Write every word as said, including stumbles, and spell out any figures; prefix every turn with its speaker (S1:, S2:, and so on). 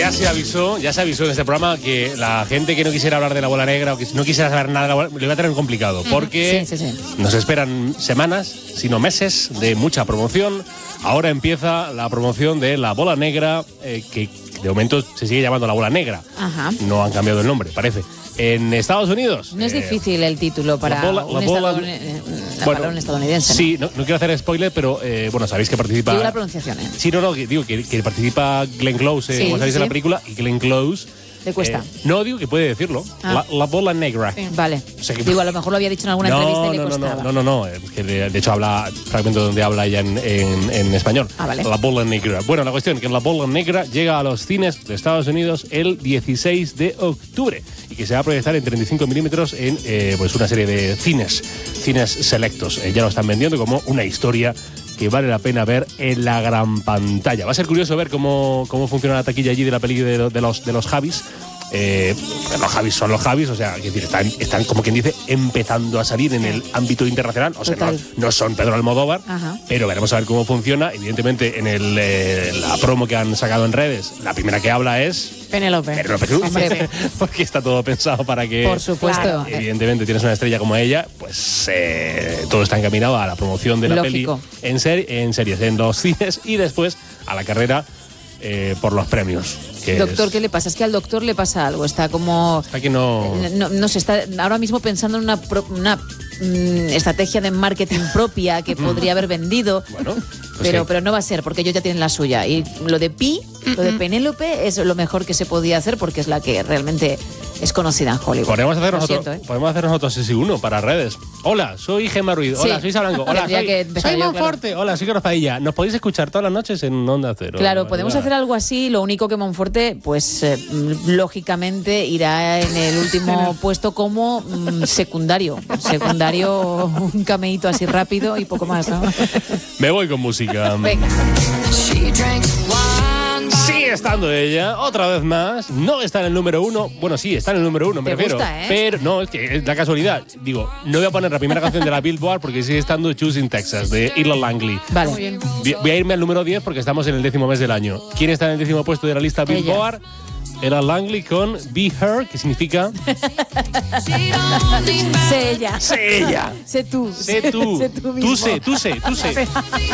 S1: Ya se avisó, ya se avisó en este programa que la gente que no quisiera hablar de la bola negra o que no quisiera saber nada de la bola, lo iba a tener complicado, porque
S2: sí, sí, sí.
S1: nos esperan semanas, sino meses de mucha promoción. Ahora empieza la promoción de la bola negra, eh, que de momento se sigue llamando la bola negra.
S2: Ajá.
S1: No han cambiado el nombre, parece. En Estados Unidos.
S2: No es
S1: eh,
S2: difícil el título para
S1: la bola,
S2: un,
S1: la bola,
S2: estadoun-
S1: bueno,
S2: para un estadounidense.
S1: Sí, no, no quiero hacer spoiler, pero eh, bueno, sabéis que participa.
S2: Digo la pronunciación, ¿eh?
S1: Sí, no, no, que, digo que, que participa Glenn Close, eh,
S2: Sí,
S1: como sabéis
S2: sí.
S1: en la película, y Glenn Close.
S2: Le cuesta.
S1: Eh, no, digo que puede decirlo.
S2: Ah.
S1: La, la bola negra.
S2: Sí, vale.
S1: O sea que-
S2: Digo, a lo mejor lo había dicho en alguna
S1: no,
S2: entrevista y le
S1: no, no,
S2: costaba.
S1: no, no, no, no, eh, que de, de hecho habla fragmento donde habla ella en, en, en español.
S2: Ah, vale.
S1: La bola negra. Bueno, la cuestión es que la bola negra llega a los cines de Estados Unidos el dieciséis de octubre y que se va a proyectar en treinta y cinco milímetros en eh, pues una serie de cines, cines selectos. Eh, ya lo están vendiendo como una historia que vale la pena ver en la gran pantalla. Va a ser curioso ver cómo, cómo funciona la taquilla allí de la peli de, de los, de los Javis. Eh, los Javis son los Javis, o sea, es decir, están, están como quien dice empezando a salir en el ámbito internacional, o sea, no, no son Pedro Almodóvar.
S2: Ajá.
S1: Pero veremos a ver cómo funciona. Evidentemente, en el, eh, la promo que han sacado en redes, la primera que habla es
S2: Penélope.
S1: Penélope Cruz,
S2: Hombre,
S1: porque está todo pensado para que,
S2: por supuesto.
S1: claro, evidentemente tienes una estrella como ella, pues eh, todo está encaminado a la promoción de la
S2: Lógico.
S1: peli en, ser, en series, en los cines y después a la carrera eh, por los premios. Que
S2: Doctor,
S1: es,
S2: ¿qué le pasa? Es que al doctor le pasa algo. Está como...
S1: está que no...
S2: No, no se está ahora mismo pensando en una, pro- una mm, estrategia de marketing propia que podría haber vendido.
S1: Bueno, pues
S2: pero,
S1: sí.
S2: pero no va a ser, porque ellos ya tienen la suya. Y lo de Pi, lo de Penélope, es lo mejor que se podía hacer porque es la que realmente es conocida en Hollywood.
S1: Podemos hacer,
S2: Lo
S1: nosotros,
S2: siento, ¿eh?
S1: podemos hacer nosotros ese uno para redes. Hola, soy Gemma Ruiz. Hola,
S2: Sí.
S1: soy Sablanco. Hola,
S2: Tendría
S1: soy,
S2: que empezar
S1: soy
S2: yo,
S1: Monforte.
S2: claro.
S1: Hola, soy Carlos Padilla. Nos podéis escuchar todas las noches en Onda Cero.
S2: Claro, podemos
S1: Ya.
S2: hacer algo así. Lo único que Monforte, pues eh, lógicamente irá en el último puesto como mm, secundario. Secundario, un cameíto así rápido y poco más, ¿no?
S1: Me voy con música.
S2: Venga.
S1: Sigue estando ella, otra vez más. No está en el número uno. Bueno, sí, está en el número uno, me
S2: Te
S1: refiero.
S2: gusta, ¿eh?
S1: Pero no, es que es la casualidad. Digo, no voy a poner la primera canción de la Billboard porque sigue estando Choosing Texas, de Ella Langley.
S2: Vale.
S1: Voy voy a irme al número diez porque estamos en el décimo mes del año. ¿Quién está en el décimo puesto de la lista
S2: Ella.
S1: Billboard? Ella Langley con Be Her, que significa
S2: Sé ella.
S1: sé ella.
S2: Sé tú.
S1: Sé tú.
S2: Sé tú
S1: Tú
S2: mismo.
S1: sé, tú sé, tú sé.